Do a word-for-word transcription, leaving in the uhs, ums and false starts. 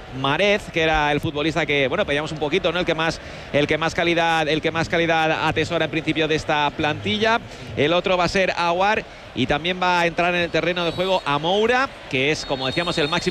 Marez, que era el futbolista que, bueno, pedíamos un poquito, ¿no? El que más, el que más calidad, el que más calidad atesora en principio de esta plantilla. El otro va a ser Aouar y también va a entrar en el terreno de juego Amoura, que es, como decíamos, el máximo